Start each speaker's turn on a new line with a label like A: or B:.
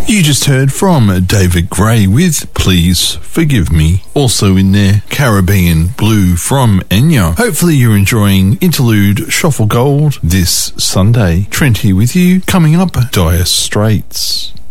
A: You just heard from David Gray with Please Forgive Me. Also in there, Caribbean Blue from Enya. Hopefully you're enjoying Interlude Shuffle Gold this Sunday. Trenty with you. Coming up, Dire Straits.